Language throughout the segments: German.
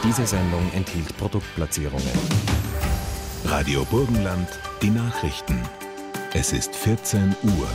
Diese Sendung enthielt Produktplatzierungen. Radio Burgenland, die Nachrichten. Es ist 14 Uhr.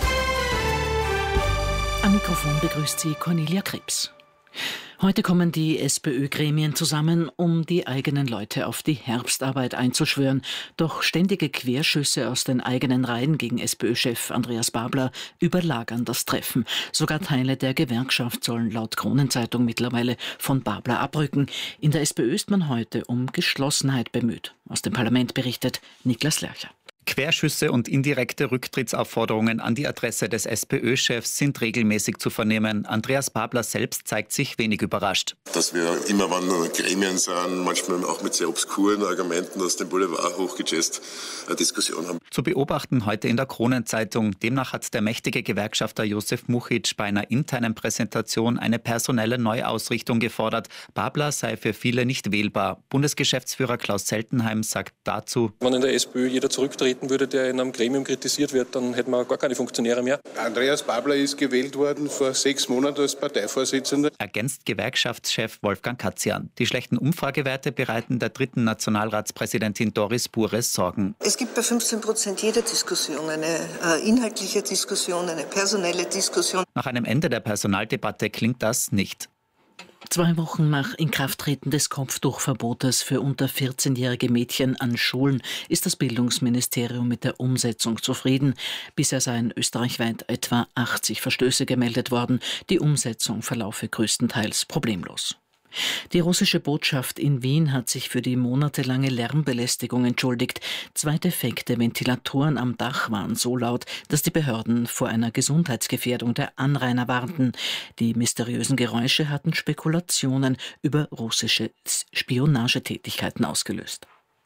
Am Mikrofon begrüßt Sie Cornelia Krebs. Heute kommen die SPÖ-Gremien zusammen, um die eigenen Leute auf die Herbstarbeit einzuschwören. Doch ständige Querschüsse aus den eigenen Reihen gegen SPÖ-Chef Andreas Babler überlagern das Treffen. Sogar Teile der Gewerkschaft sollen laut Kronenzeitung mittlerweile von Babler abrücken. In der SPÖ ist man heute um Geschlossenheit bemüht. Aus dem Parlament berichtet Niklas Lercher. Querschüsse und indirekte Rücktrittsaufforderungen an die Adresse des SPÖ-Chefs sind regelmäßig zu vernehmen. Andreas Babler selbst zeigt sich wenig überrascht. Dass wir immer, wann Gremien sind, manchmal auch mit sehr obskuren Argumenten aus dem Boulevard hochgejazzt, eine Diskussion haben. Zu beobachten heute in der Kronenzeitung. Demnach hat der mächtige Gewerkschafter Josef Muchitsch bei einer internen Präsentation eine personelle Neuausrichtung gefordert. Babler sei für viele nicht wählbar. Bundesgeschäftsführer Klaus Seltenheim sagt dazu: Wenn in der SPÖ jeder zurücktreten würde, der in einem Gremium kritisiert wird, dann hätten wir gar keine Funktionäre mehr. Andreas Babler ist gewählt worden vor 6 Monaten als Parteivorsitzender. Ergänzt Gewerkschaftschef Wolfgang Katzian. Die schlechten Umfragewerte bereiten der dritten Nationalratspräsidentin Doris Bures Sorgen. Es gibt bei 15% jeder Diskussion eine inhaltliche Diskussion, eine personelle Diskussion. Nach einem Ende der Personaldebatte klingt das nicht. 2 Wochen nach Inkrafttreten des Kopftuchverbotes für unter 14-jährige Mädchen an Schulen ist das Bildungsministerium mit der Umsetzung zufrieden. Bisher seien österreichweit etwa 80 Verstöße gemeldet worden. Die Umsetzung verlaufe größtenteils problemlos. Die russische Botschaft in Wien hat sich für die monatelange Lärmbelästigung entschuldigt. 2 defekte Ventilatoren am Dach waren so laut, dass die Behörden vor einer Gesundheitsgefährdung der Anrainer warnten. Die mysteriösen Geräusche hatten Spekulationen über russische Spionagetätigkeiten ausgelöst.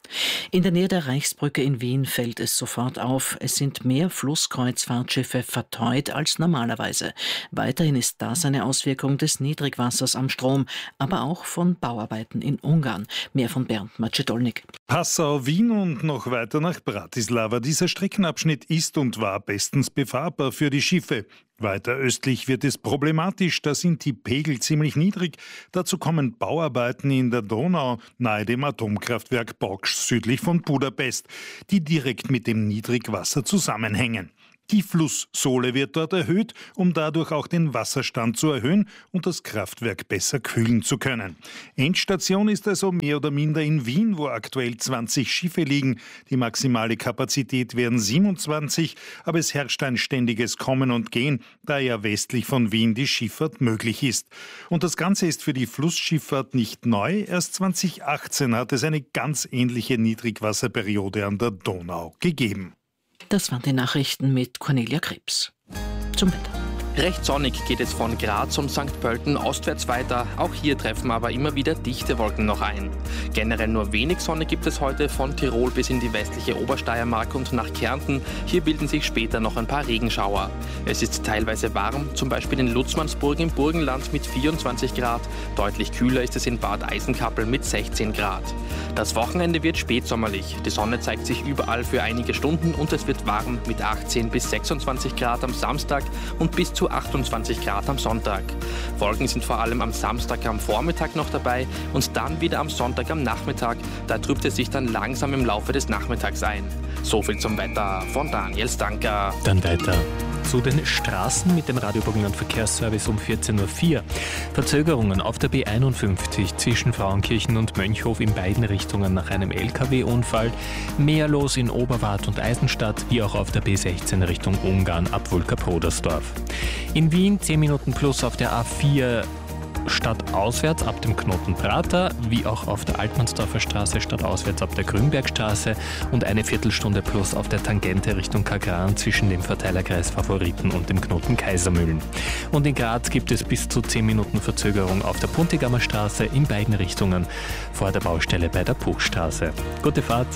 In der Nähe der Reichsbrücke in Wien fällt es sofort auf, es sind mehr Flusskreuzfahrtschiffe verteut als normalerweise. Weiterhin ist das eine Auswirkung des Niedrigwassers am Strom, aber auch von Bauarbeiten in Ungarn. Mehr von Bernd Macedolnik. Passau, Wien und noch weiter nach Bratislava. Dieser Streckenabschnitt ist und war bestens befahrbar für die Schiffe. Weiter östlich wird es problematisch, da sind die Pegel ziemlich niedrig. Dazu kommen Bauarbeiten in der Donau nahe dem Atomkraftwerk Boksch südlich von Budapest, die direkt mit dem Niedrigwasser zusammenhängen. Die Flusssohle wird dort erhöht, um dadurch auch den Wasserstand zu erhöhen und das Kraftwerk besser kühlen zu können. Endstation ist also mehr oder minder in Wien, wo aktuell 20 Schiffe liegen. Die maximale Kapazität wären 27, aber es herrscht ein ständiges Kommen und Gehen, da ja westlich von Wien die Schifffahrt möglich ist. Und das Ganze ist für die Flussschifffahrt nicht neu. Erst 2018 hat es eine ganz ähnliche Niedrigwasserperiode an der Donau gegeben. Das waren die Nachrichten mit Cornelia Krebs. Zum Wetter. Recht sonnig geht es von Graz um St. Pölten ostwärts weiter. Auch hier treffen aber immer wieder dichte Wolken noch ein. Generell nur wenig Sonne gibt es heute von Tirol bis in die westliche Obersteiermark und nach Kärnten. Hier bilden sich später noch ein paar Regenschauer. Es ist teilweise warm, zum Beispiel in Lutzmannsburg im Burgenland mit 24 Grad. Deutlich kühler ist es in Bad Eisenkappel mit 16 Grad. Das Wochenende wird spätsommerlich. Die Sonne zeigt sich überall für einige Stunden und es wird warm mit 18 bis 26 Grad am Samstag und bis zu 28 Grad am Sonntag. Wolken sind vor allem am Samstag am Vormittag noch dabei und dann wieder am Sonntag am Nachmittag. Da trübt es sich dann langsam im Laufe des Nachmittags ein. So viel zum Wetter von Daniel Stanker. Dann weiter zu den Straßen mit dem Radio Burgenland Verkehrsservice um 14.04 Uhr. Verzögerungen auf der B51 zwischen Frauenkirchen und Mönchhof in beiden Richtungen nach einem LKW-Unfall. Mehr los in Oberwart und Eisenstadt, wie auch auf der B16 Richtung Ungarn ab Wulka-Prodersdorf. In Wien 10 Minuten plus auf der A4 stadtauswärts ab dem Knoten Prater, wie auch auf der Altmannsdorfer Straße stadtauswärts ab der Grünbergstraße und eine Viertelstunde plus auf der Tangente Richtung Kagran zwischen dem Verteilerkreis Favoriten und dem Knoten Kaisermühlen. Und in Graz gibt es bis zu 10 Minuten Verzögerung auf der Puntigammer Straße in beiden Richtungen vor der Baustelle bei der Puchstraße. Gute Fahrt!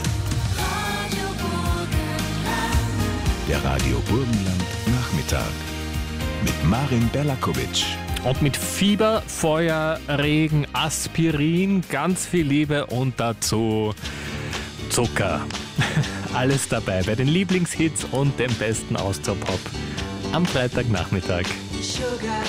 Der Radio Burgenland Nachmittag mit Marin Berlakovic. Und mit Fieber, Feuer, Regen, Aspirin, ganz viel Liebe und dazu Zucker. Alles dabei bei den Lieblingshits und dem besten Austropop am Freitagnachmittag. Sugar.